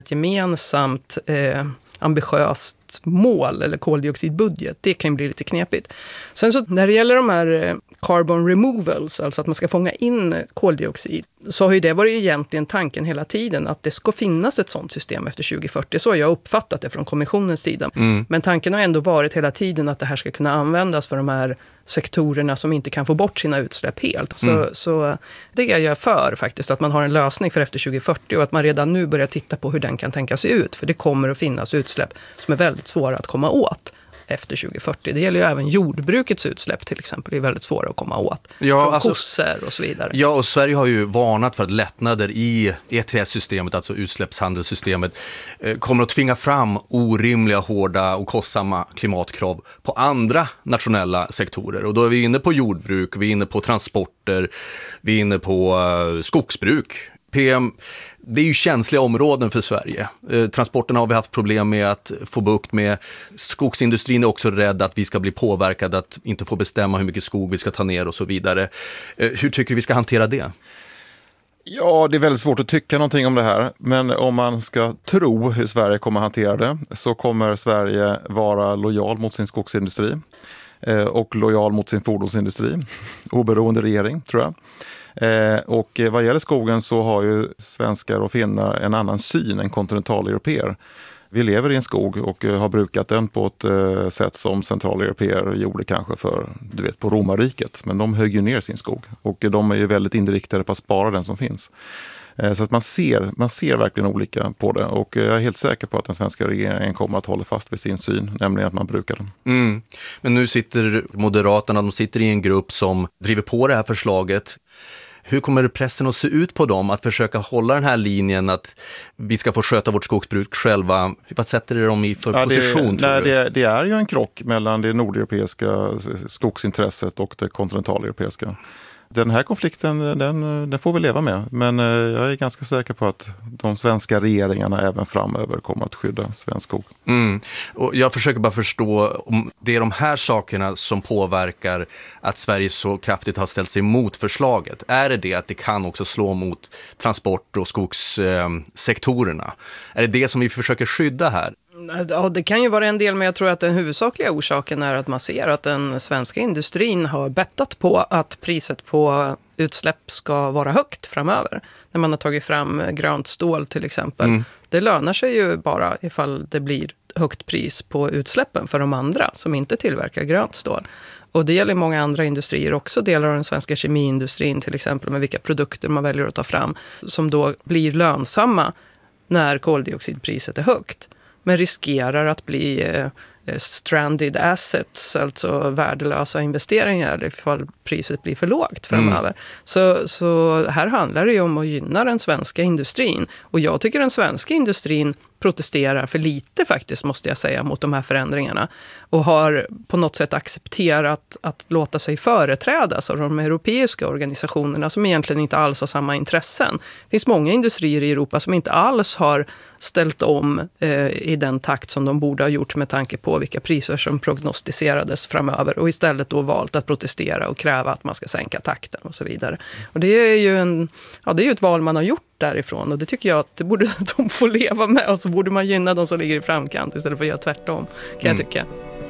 ett gemensamt ambitiöst mål eller koldioxidbudget. Det kan ju bli lite knepigt. Sen så när det gäller de här carbon removals, alltså att man ska fånga in koldioxid, så har ju det varit egentligen tanken hela tiden att det ska finnas ett sådant system efter 2040. Så har jag uppfattat det från kommissionens sida. Men tanken har ändå varit hela tiden att det här ska kunna användas för de här sektorerna som inte kan få bort sina utsläpp helt. Så det är jag för faktiskt, att man har en lösning för efter 2040 och att man redan nu börjar titta på hur den kan tänka sig ut. För det kommer att finnas utsläpp som är väldigt svåra att komma åt efter 2040. Det gäller ju även jordbrukets utsläpp till exempel. Det är väldigt svåra att komma åt. Från kossor och så vidare. Ja, och Sverige har ju varnat för att lättnader i ETS-systemet, alltså utsläppshandelssystemet, kommer att tvinga fram orimliga, hårda och kostsamma klimatkrav på andra nationella sektorer. Och då är vi inne på jordbruk, vi är inne på transporter, vi är inne på skogsbruk. PM, det är ju känsliga områden för Sverige. Transporterna har vi haft problem med att få bukt med. Skogsindustrin är också rädd att vi ska bli påverkade, att inte få bestämma hur mycket skog vi ska ta ner och så vidare. Hur tycker du vi ska hantera det? Ja, det är väldigt svårt att tycka någonting om det här. Men om man ska tro hur Sverige kommer att hantera det, så kommer Sverige vara lojal mot sin skogsindustri och lojal mot sin fordonsindustri. Oberoende regering, tror jag. Och vad gäller skogen så har ju svenskar och finnar en annan syn än kontinentaleuropeer. Vi lever i en skog och har brukat den på ett sätt som centraleuropeer gjorde kanske på romarriket. Men de högg ju ner sin skog och de är ju väldigt inriktade på att spara den som finns. Så att man ser verkligen olika på det, och jag är helt säker på att den svenska regeringen kommer att hålla fast vid sin syn, nämligen att man brukar den. Men nu sitter Moderaterna, de sitter i en grupp som driver på det här förslaget. Hur kommer pressen att se ut på dem att försöka hålla den här linjen att vi ska få sköta vårt skogsbruk själva? Vad sätter det dem i för position? Det är ju en krock mellan det nordeuropeiska skogsintresset och det kontinentaleuropeiska. Den här konflikten, den får vi leva med. Men jag är ganska säker på att de svenska regeringarna även framöver kommer att skydda svensk skog. Och jag försöker bara förstå om det är de här sakerna som påverkar att Sverige så kraftigt har ställt sig emot förslaget. Är det att det kan också slå mot transport- och skogssektorerna? Är det som vi försöker skydda här? Ja, det kan ju vara en del, men jag tror att den huvudsakliga orsaken är att man ser att den svenska industrin har bettat på att priset på utsläpp ska vara högt framöver. När man har tagit fram grönt stål till exempel. Det lönar sig ju bara ifall det blir högt pris på utsläppen för de andra som inte tillverkar grönt stål. Och det gäller många andra industrier också, delar av den svenska kemiindustrin till exempel, med vilka produkter man väljer att ta fram som då blir lönsamma när koldioxidpriset är högt. Men riskerar att bli stranded assets, alltså värdelösa investeringar ifall priset blir för lågt framöver. Så här handlar det ju om att gynna den svenska industrin. Och jag tycker den svenska industrin protesterar för lite faktiskt, måste jag säga, mot de här förändringarna. Och har på något sätt accepterat att låta sig företrädas av de europeiska organisationerna som egentligen inte alls har samma intressen. Det finns många industrier i Europa som inte alls har ställt om i den takt som de borde ha gjort med tanke på vilka priser som prognostiserades framöver, och istället då valt att protestera och kräva att man ska sänka takten och så vidare. Och det är ju det är ett val man har gjort därifrån, och det tycker jag att det borde de få leva med, och så borde man gynna de som ligger i framkant istället för att göra tvärtom, kan jag tycka.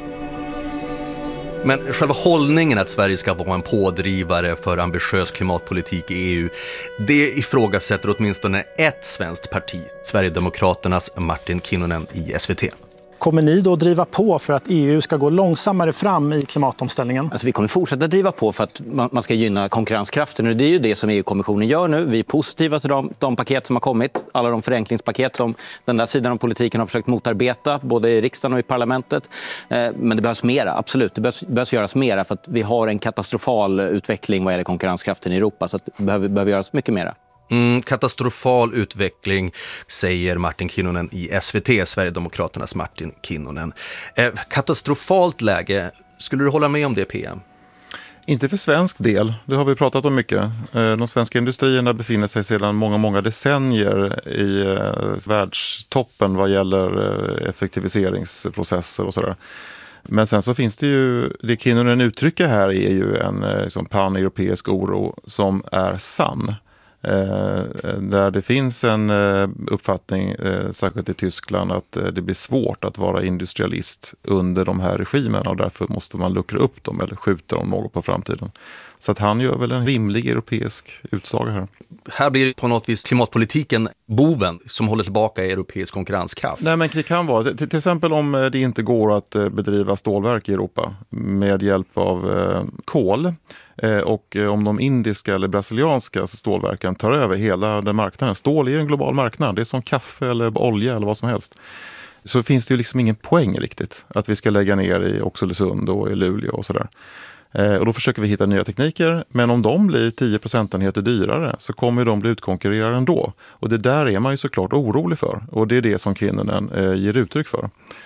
Men själva hållningen att Sverige ska vara en pådrivare för ambitiös klimatpolitik i EU, det ifrågasätter åtminstone ett svenskt parti, Sverigedemokraternas Martin Kinnunen i SVT. Kommer ni då driva på för att EU ska gå långsammare fram i klimatomställningen? Alltså vi kommer fortsätta driva på för att man ska gynna konkurrenskraften. Och det är ju det som EU-kommissionen gör nu. Vi är positiva till de paket som har kommit. Alla de förenklingspaket som den där sidan av politiken har försökt motarbeta, både i riksdagen och i parlamentet. Men det behövs mera, absolut. Det behövs göras mera för att vi har en katastrofal utveckling vad gäller konkurrenskraften i Europa. Så att det behöver göras mycket mera. Katastrofal utveckling, säger Martin Kinnunen i SVT, Sverigedemokraternas Martin Kinnunen. Katastrofalt läge, skulle du hålla med om det, PM? Inte för svensk del, det har vi pratat om mycket. De svenska industrierna befinner sig sedan många decennier i världstoppen vad gäller effektiviseringsprocesser och sådär. Men sen så finns det ju, det Kinnunen uttrycker här är ju en pan-europeisk oro som är sann. Där det finns en uppfattning, särskilt i Tyskland, att det blir svårt att vara industrialist under de här regimerna och därför måste man luckra upp dem eller skjuta dem något på framtiden. Så att han gör väl en rimlig europeisk utsaga här. Här blir på något vis klimatpolitiken boven som håller tillbaka europeisk konkurrenskraft. Nej, men det kan vara. Till exempel om det inte går att bedriva stålverk i Europa med hjälp av kol och om de indiska eller brasilianska stålverken tar över hela den marknaden. Stål är en global marknad. Det är som kaffe eller olja eller vad som helst. Så finns det ju liksom ingen poäng riktigt att vi ska lägga ner i Oxelösund och i Luleå och sådär. Och då försöker vi hitta nya tekniker, men om de blir 10 procentenheter dyrare så kommer de bli utkonkurrerade ändå. Och det där är man ju såklart orolig för, och det är det som Kinnunen ger uttryck för.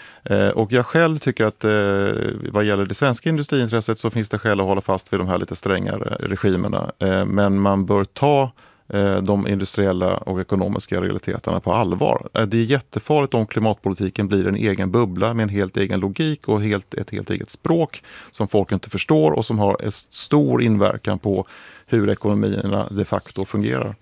Och jag själv tycker att vad gäller det svenska industriintresset så finns det skäl att hålla fast vid de här lite strängare regimerna. Men man bör ta de industriella och ekonomiska realiteterna på allvar. Det är jättefarligt om klimatpolitiken blir en egen bubbla med en helt egen logik och ett helt eget språk som folk inte förstår och som har en stor inverkan på hur ekonomierna de facto fungerar.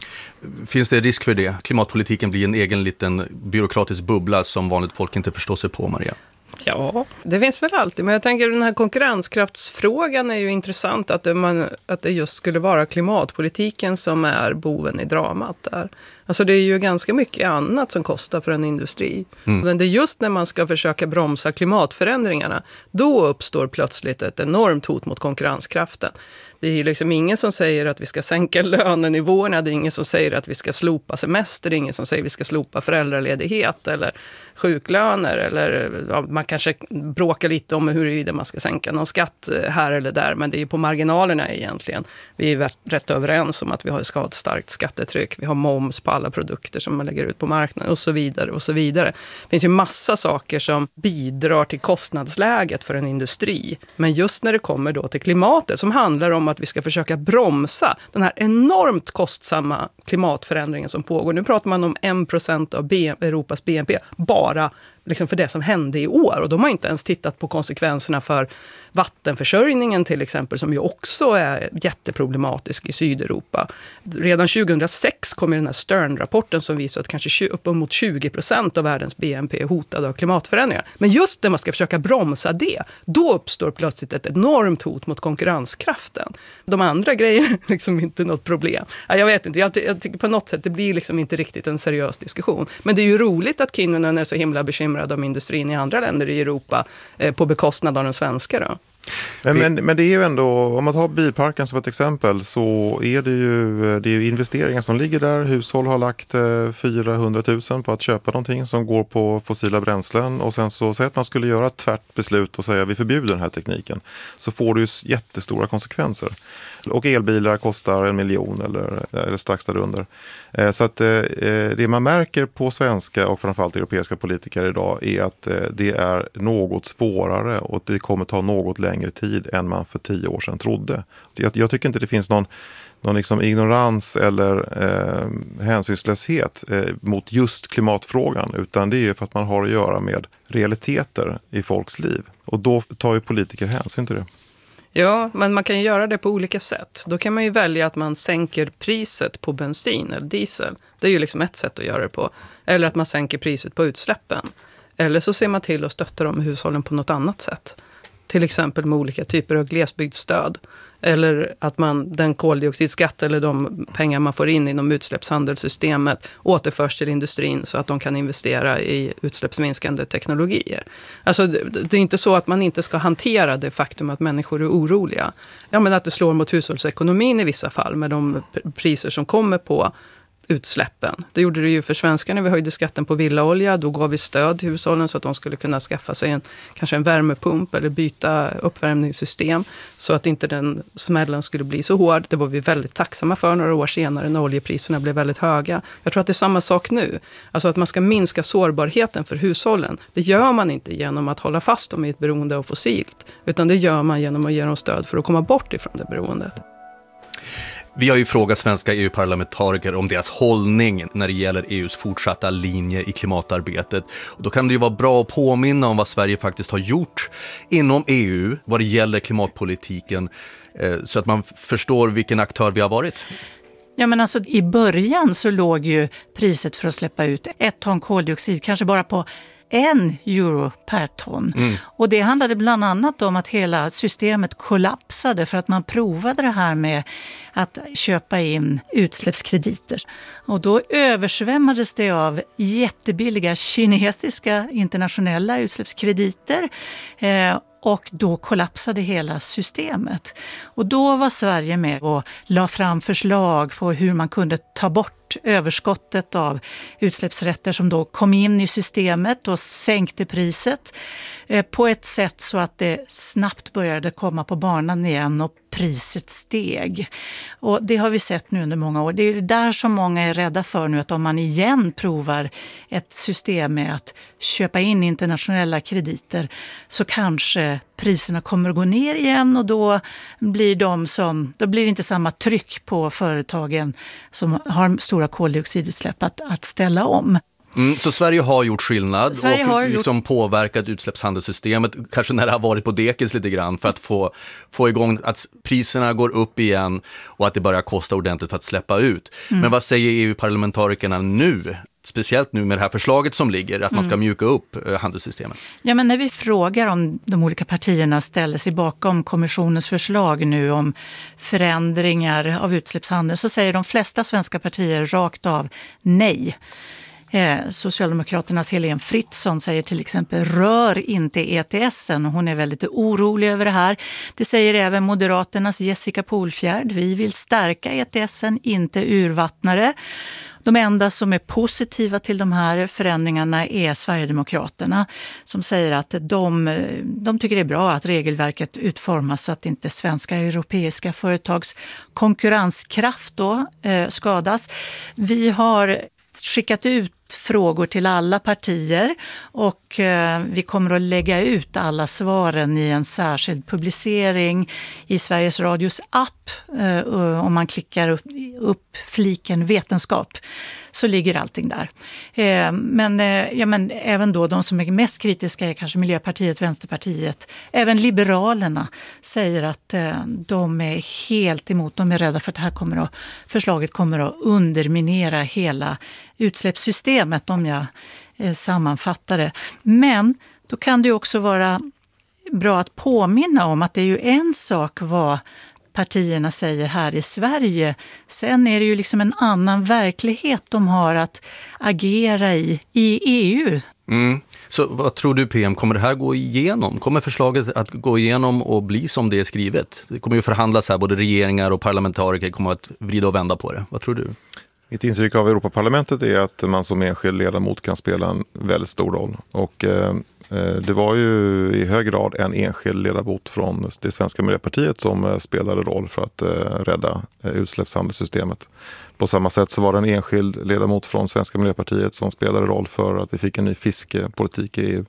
Finns det risk för det? Klimatpolitiken blir en egen liten byråkratisk bubbla som vanligt folk inte förstår sig på, Maria? Ja, det finns väl alltid. Men jag tänker den här konkurrenskraftsfrågan är ju intressant, att det just skulle vara klimatpolitiken som är boven i dramat där. Alltså det är ju ganska mycket annat som kostar för en industri. Men det är just när man ska försöka bromsa klimatförändringarna, då uppstår plötsligt ett enormt hot mot konkurrenskraften. Det är liksom ingen som säger att vi ska sänka lönenivåerna, det är ingen som säger att vi ska slopa semester, det är ingen som säger att vi ska slopa föräldraledighet eller sjuklöner, eller ja, man kanske bråkar lite om huruvida man ska sänka någon skatt här eller där, men det är på marginalerna egentligen. Vi är rätt överens om att vi ska ha ett starkt skattetryck, vi har moms på alla produkter som man lägger ut på marknaden och så vidare och så vidare. Det finns ju massa saker som bidrar till kostnadsläget för en industri, men just när det kommer då till klimatet som handlar om att vi ska försöka bromsa den här enormt kostsamma klimatförändringen som pågår. Nu pratar man om 1% av Europas BNP bara liksom för det som hände i år. Och de har inte ens tittat på konsekvenserna för vattenförsörjningen till exempel, som ju också är jätteproblematisk i Sydeuropa. Redan 2006 kom ju den här Stern-rapporten som visar att kanske uppemot 20% av världens BNP är hotade av klimatförändringar. Men just när man ska försöka bromsa det, då uppstår plötsligt ett enormt hot mot konkurrenskraften. De andra grejerna är liksom inte något problem. Jag vet inte, jag tycker på något sätt det blir liksom inte riktigt en seriös diskussion. Men det är ju roligt att Kinnunen är så himla bekymrad om industrin i andra länder i Europa på bekostnad av den svenska då. Men det är ju ändå, om man tar bilparken som ett exempel, så är det ju investeringar som ligger där. Hushåll har lagt 400 000 på att köpa någonting som går på fossila bränslen, och sen så säger att man skulle göra ett tvärt beslut och säga att vi förbjuder den här tekniken, så får det ju jättestora konsekvenser. Och elbilar kostar 1 miljon eller strax därunder. Så att det man märker på svenska och framförallt europeiska politiker idag är att det är något svårare och det kommer ta något längre tid än man för 10 år sedan trodde. Jag tycker inte det finns någon liksom ignorans eller hänsynslöshet mot just klimatfrågan, utan det är för att man har att göra med realiteter i folks liv. Och då tar ju politiker hänsyn till det. Ja, men man kan ju göra det på olika sätt. Då kan man ju välja att man sänker priset på bensin eller diesel. Det är ju liksom ett sätt att göra det på. Eller att man sänker priset på utsläppen. Eller så ser man till att stötta de hushållen på något annat sätt. Till exempel med olika typer av glesbygdsstöd. Eller att den koldioxidskatt eller de pengar man får in inom utsläppshandelssystemet återförs till industrin så att de kan investera i utsläppsminskande teknologier. Alltså det är inte så att man inte ska hantera det faktum att människor är oroliga. Ja, men att det slår mot hushållsekonomin i vissa fall med de priser som kommer på utsläppen. Det gjorde det ju för svenskar när vi höjde skatten på villaolja. Då gav vi stöd till hushållen så att de skulle kunna skaffa sig kanske en värmepump eller byta uppvärmningssystem så att inte den smällen skulle bli så hård. Det var vi väldigt tacksamma för några år senare när oljepriserna blev väldigt höga. Jag tror att det är samma sak nu. Alltså att man ska minska sårbarheten för hushållen. Det gör man inte genom att hålla fast dem i ett beroende av fossilt, utan det gör man genom att ge dem stöd för att komma bort ifrån det beroendet. Vi har ju frågat svenska EU-parlamentariker om deras hållning när det gäller EUs fortsatta linje i klimatarbetet. Och då kan det ju vara bra att påminna om vad Sverige faktiskt har gjort inom EU vad det gäller klimatpolitiken så att man förstår vilken aktör vi har varit. Ja, men alltså, i början så låg ju priset för att släppa ut 1 ton koldioxid kanske bara på 1 euro per ton. Och det handlade bland annat om att hela systemet kollapsade för att man provade det här med att köpa in utsläppskrediter. Och då översvämmades det av jättebilliga kinesiska internationella utsläppskrediter. Och då kollapsade hela systemet. Och då var Sverige med och la fram förslag på hur man kunde ta bort överskottet av utsläppsrätter som då kom in i systemet och sänkte priset på ett sätt så att det snabbt började komma på banan igen och priset steg. Och det har vi sett nu under många år. Det är det där som många är rädda för nu, att om man igen provar ett system med att köpa in internationella krediter så kanske priserna kommer att gå ner igen och då blir det inte samma tryck på företagen som har stora koldioxidutsläpp att ställa om. Så Sverige har gjort skillnad och liksom påverkat utsläppshandelssystemet, kanske när det har varit på dekis lite grann, för att få igång att priserna går upp igen och att det börjar kosta ordentligt för att släppa ut. Men vad säger EU-parlamentarikerna nu? Speciellt nu med det här förslaget som ligger, att man ska mjuka upp handelssystemet. Ja, men när vi frågar om de olika partierna ställer sig bakom kommissionens förslag nu om förändringar av utsläppshandel, så säger de flesta svenska partier rakt av nej. Socialdemokraternas Helene Fritzon säger till exempel rör inte ETSen, och hon är väldigt orolig över det här. Det säger även Moderaternas Jessica Polfjärd. Vi vill stärka ETSen, inte urvattnare. De enda som är positiva till de här förändringarna är Sverigedemokraterna, som säger att de tycker det är bra att regelverket utformas så att inte svenska och europeiska företags konkurrenskraft då skadas. Vi har skickat ut frågor till alla partier och vi kommer att lägga ut alla svaren i en särskild publicering i Sveriges Radios app. Om man klickar upp fliken vetenskap så ligger allting där. Men även då de som är mest kritiska är kanske Miljöpartiet, Vänsterpartiet. Även Liberalerna säger att de är helt emot. De är rädda för att förslaget kommer att underminera hela utsläppssystemet, om jag sammanfattar det. Men då kan det också vara bra att påminna om att det är ju en sak vad partierna säger här i Sverige. Sen är det ju liksom en annan verklighet de har att agera i EU. Så vad tror du, PM, kommer det här gå igenom? Kommer förslaget att gå igenom och bli som det är skrivet? Det kommer ju förhandlas här, både regeringar och parlamentariker kommer att vrida och vända på det. Vad tror du? Mitt intryck av Europaparlamentet är att man som enskild ledamot kan spela en väldigt stor roll. Och det var ju i hög grad en enskild ledamot från det svenska Miljöpartiet som spelade roll för att rädda utsläppshandelssystemet. På samma sätt så var det en enskild ledamot från svenska Miljöpartiet som spelade roll för att vi fick en ny fiskepolitik i EU.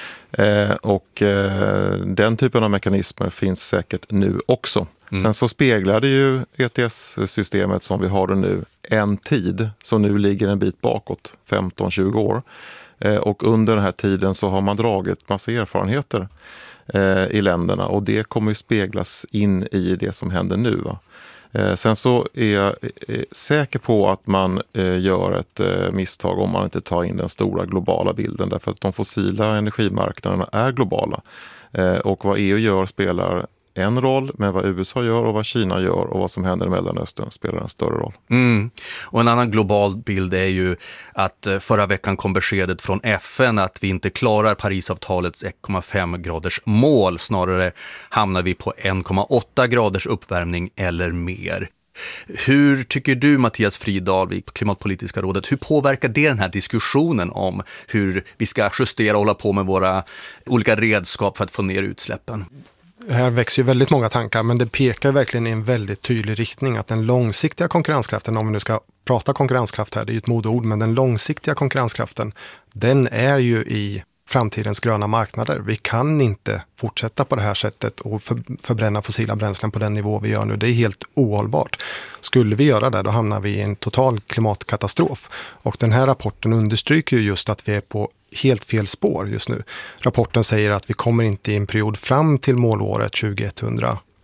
Den typen av mekanismer finns säkert nu också. Sen så speglade ju ETS-systemet som vi har det nu en tid som nu ligger en bit bakåt, 15-20 år. Och under den här tiden så har man dragit massa erfarenheter i länderna, och det kommer ju speglas in i det som händer nu, va? Sen så är jag säker på att man gör ett misstag om man inte tar in den stora globala bilden, därför att de fossila energimarknaderna är globala. Och vad EU gör spelar en roll, men vad USA gör och vad Kina gör och vad som händer i Mellanöstern spelar en större roll. Och en annan global bild är ju att förra veckan kom beskedet från FN att vi inte klarar Parisavtalets 1,5 graders mål. Snarare hamnar vi på 1,8 graders uppvärmning eller mer. Hur tycker du, Mattias Fridahl, vid Klimatpolitiska rådet, hur påverkar det den här diskussionen om hur vi ska justera och hålla på med våra olika redskap för att få ner utsläppen? Här växer ju väldigt många tankar, men det pekar verkligen i en väldigt tydlig riktning att den långsiktiga konkurrenskraften, om vi nu ska prata konkurrenskraft här, det är ju ett modeord, men den långsiktiga konkurrenskraften, den är ju i framtidens gröna marknader. Vi kan inte fortsätta på det här sättet och förbränna fossila bränslen på den nivå vi gör nu. Det är helt ohållbart. Skulle vi göra det, då hamnar vi i en total klimatkatastrof. Och den här rapporten understryker ju just att vi är på helt fel spår just nu. Rapporten säger att vi kommer inte i en period fram till målåret 2100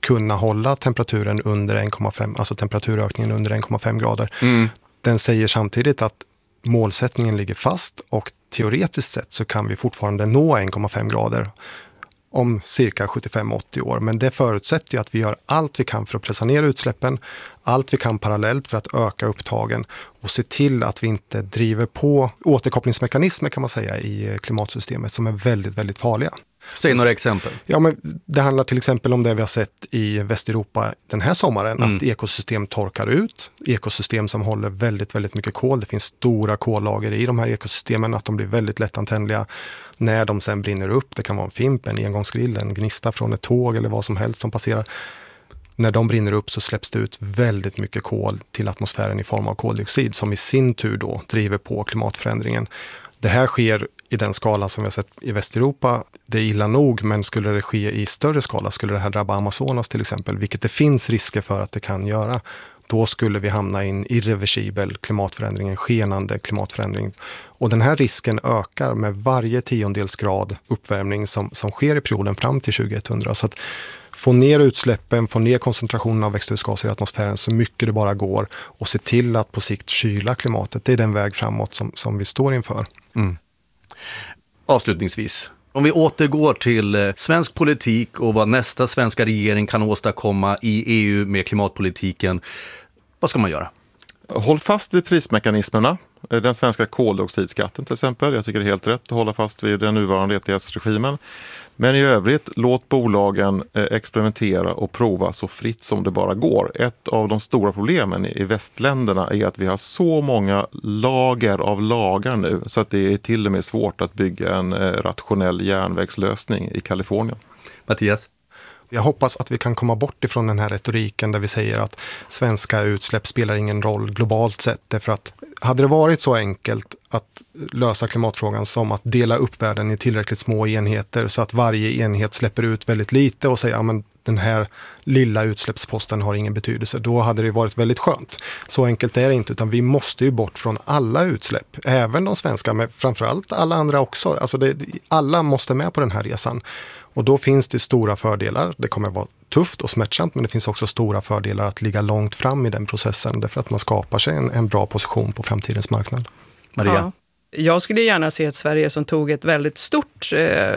kunna hålla temperaturen under 1,5, alltså temperaturökningen under 1,5 grader. Den säger samtidigt att målsättningen ligger fast och teoretiskt sett så kan vi fortfarande nå 1,5 grader om cirka 75-80 år. Men det förutsätter ju att vi gör allt vi kan för att pressa ner utsläppen, allt vi kan parallellt för att öka upptagen och se till att vi inte driver på återkopplingsmekanismer kan man säga i klimatsystemet som är väldigt, väldigt farliga. Säg några exempel. Ja, men det handlar till exempel om det vi har sett i Västeuropa den här sommaren, att ekosystem torkar ut, ekosystem som håller väldigt, väldigt mycket kol. Det finns stora kollager i de här ekosystemen, att de blir väldigt lättantändliga när de sen brinner upp. Det kan vara en fimp, en engångsgrill, en gnista från ett tåg eller vad som helst som passerar. När de brinner upp så släpps det ut väldigt mycket kol till atmosfären i form av koldioxid som i sin tur då driver på klimatförändringen. Det här sker i den skala som vi har sett i Västeuropa. Det är illa nog, men skulle det ske i större skala, skulle det här drabba Amazonas till exempel, vilket det finns risker för att det kan göra, då skulle vi hamna i en irreversibel klimatförändring, en skenande klimatförändring. Och den här risken ökar med varje 10-dels grad uppvärmning som sker i perioden fram till 2100. Så att få ner utsläppen, få ner koncentrationen av växthusgaser i atmosfären så mycket det bara går och se till att på sikt kyla klimatet. Det är den väg framåt som vi står inför. Avslutningsvis, om vi återgår till svensk politik och vad nästa svenska regering kan åstadkomma i EU med klimatpolitiken, vad ska man göra? Håll fast vid prismekanismerna. Den svenska koldioxidskatten till exempel. Jag tycker det är helt rätt att hålla fast vid den nuvarande ETS-regimen. Men i övrigt, låt bolagen experimentera och prova så fritt som det bara går. Ett av de stora problemen i västländerna är att vi har så många lager av lagar nu så att det är till och med svårt att bygga en rationell järnvägslösning i Kalifornien. Mattias? Jag hoppas att vi kan komma bort ifrån den här retoriken där vi säger att svenska utsläpp spelar ingen roll globalt sett. Därför att hade det varit så enkelt att lösa klimatfrågan som att dela upp världen i tillräckligt små enheter så att varje enhet släpper ut väldigt lite och säger att den här lilla utsläppsposten har ingen betydelse, då hade det varit väldigt skönt. Så enkelt är det inte, utan vi måste ju bort från alla utsläpp, även de svenska, men framförallt alla andra också. Alltså alla måste med på den här resan. Och då finns det stora fördelar. Det kommer vara tufft och smärtsamt, men det finns också stora fördelar att ligga långt fram i den processen därför att man skapar sig en bra position på framtidens marknad. Maria? Ja. Jag skulle gärna se ett Sverige som tog ett väldigt stort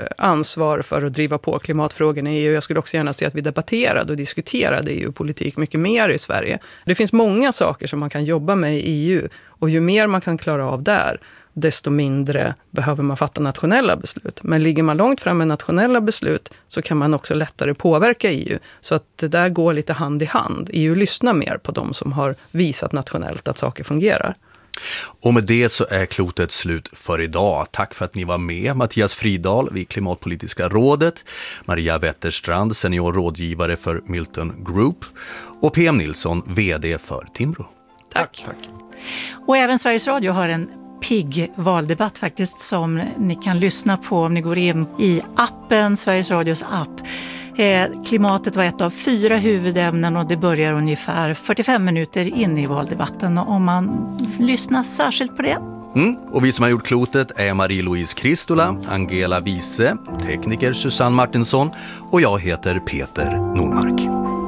ansvar för att driva på klimatfrågorna i EU. Jag skulle också gärna se att vi debatterade och diskuterade EU-politik mycket mer i Sverige. Det finns många saker som man kan jobba med i EU och ju mer man kan klara av där, desto mindre behöver man fatta nationella beslut. Men ligger man långt fram med nationella beslut så kan man också lättare påverka EU. Så att det där går lite hand i hand. EU lyssnar mer på de som har visat nationellt att saker fungerar. Och med det så är klotet slut för idag. Tack för att ni var med. Mattias Fridahl vid Klimatpolitiska rådet, Maria Wetterstrand, senior rådgivare för Milton Group och PM Nilsson, vd för Timbro. Tack. Och även Sveriges Radio har en pigg valdebatt faktiskt som ni kan lyssna på om ni går in i appen, Sveriges Radios app. Klimatet var ett av 4 huvudämnen och det börjar ungefär 45 minuter in i valdebatten om man lyssnar särskilt på det. Och vi som har gjort klotet är Marie-Louise Kristola, Angela Wiese, tekniker Susanne Martinsson och jag heter Peter Normark.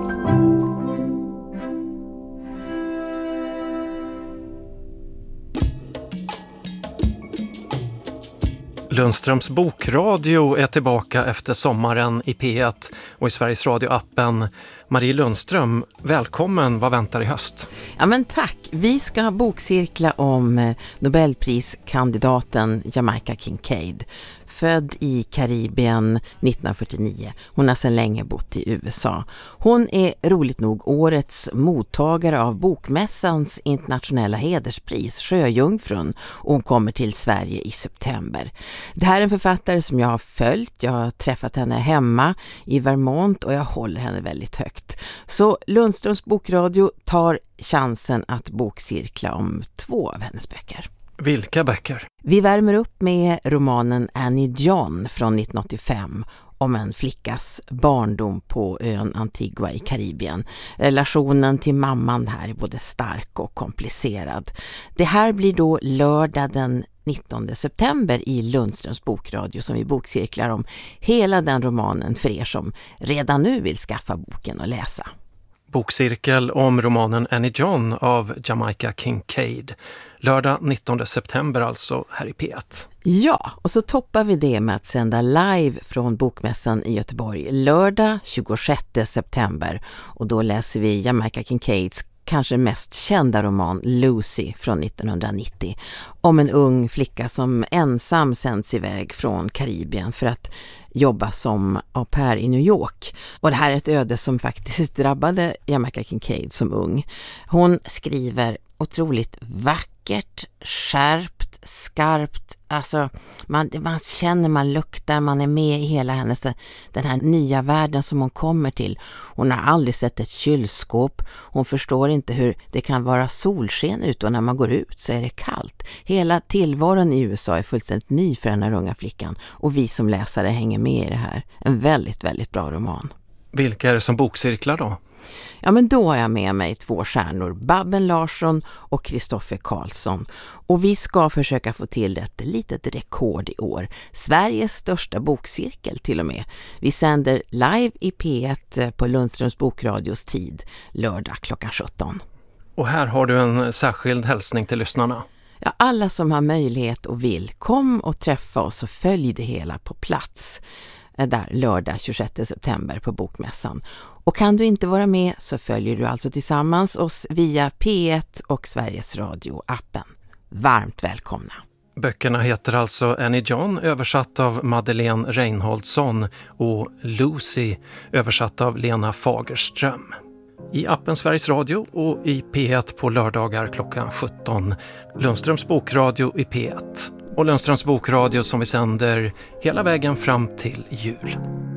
Lundströms bokradio är tillbaka efter sommaren i P1 och i Sveriges Radio-appen. Marie Lundström, välkommen. Vad väntar i höst? Ja, men tack. Vi ska bokcirkla om Nobelpriskandidaten Jamaica Kincaid. Född i Karibien 1949. Hon har sedan länge bott i USA. Hon är roligt nog årets mottagare av Bokmässans internationella hederspris, Sjöjungfrun, och hon kommer till Sverige i september. Det här är en författare som jag har följt. Jag har träffat henne hemma i Vermont och jag håller henne väldigt högt. Så Lundströms bokradio tar chansen att bokcirkla om 2 av hennes böcker. Vilka böcker? Vi värmer upp med romanen Annie John från 1985 om en flickas barndom på ön Antigua i Karibien. Relationen till mamman här är både stark och komplicerad. Det här blir då lördag den 19 september i Lundströms bokradio som vi bokcirklar om hela den romanen för er som redan nu vill skaffa boken och läsa. Bokcirkel om romanen Annie John av Jamaica Kincaid. Lördag 19 september alltså här i P1. Ja, och så toppar vi det med att sända live från Bokmässan i Göteborg lördag 26 september. Och då läser vi Jamaica Kincaids kanske mest kända roman Lucy från 1990 om en ung flicka som ensam sänds iväg från Karibien för att jobba som au pair i New York. Och det här är ett öde som faktiskt drabbade Jamaica Kincaid som ung. Hon skriver otroligt vackert, skärpt, skarpt. Alltså man känner, man luktar, man är med i hela hennes, den här nya världen som hon kommer till. Hon har aldrig sett ett kylskåp. Hon förstår inte hur det kan vara solsken ut och när man går ut så är det kallt. Hela tillvaron i USA är fullständigt ny för den här unga flickan och vi som läsare hänger med i det här. En väldigt, väldigt bra roman. Vilka är det som bokcirklar då? Ja, men då har jag med mig 2 stjärnor, Babben Larsson och Kristoffer Karlsson. Och vi ska försöka få till ett litet rekord i år. Sveriges största bokcirkel till och med. Vi sänder live i P1 på Lundströms bokradios tid, lördag klockan 17. Och här har du en särskild hälsning till lyssnarna. Ja, alla som har möjlighet och vill, kom och träffa oss och följ det hela på plats. Där lördag 26 september på Bokmässan. Och kan du inte vara med så följer du alltså tillsammans oss via P1 och Sveriges Radio-appen. Varmt välkomna! Böckerna heter alltså Annie John, översatt av Madeleine Reinholdsson, och Lucy, översatt av Lena Fagerström. I appen Sveriges Radio och i P1 på lördagar klockan 17. Lundströms bokradio i P1. Och Lundströms bokradio som vi sänder hela vägen fram till jul.